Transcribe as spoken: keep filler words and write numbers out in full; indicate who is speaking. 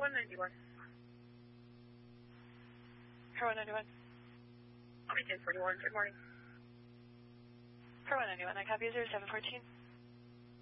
Speaker 1: one ninety-one.
Speaker 2: For one ninety-one.
Speaker 1: ten forty-one, good morning.
Speaker 2: For one ninety-one, I copy zero seven fourteen.